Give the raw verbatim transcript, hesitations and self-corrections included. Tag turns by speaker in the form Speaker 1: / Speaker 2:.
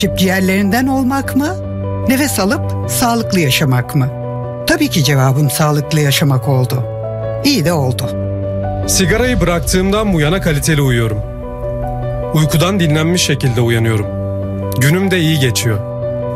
Speaker 1: ciğerlerinden olmak mı? Nefes alıp sağlıklı yaşamak mı? Tabii ki cevabım sağlıklı yaşamak oldu. İyi de oldu.
Speaker 2: Sigarayı bıraktığımdan bu yana kaliteli uyuyorum. Uykudan dinlenmiş şekilde uyanıyorum. Günüm de iyi geçiyor.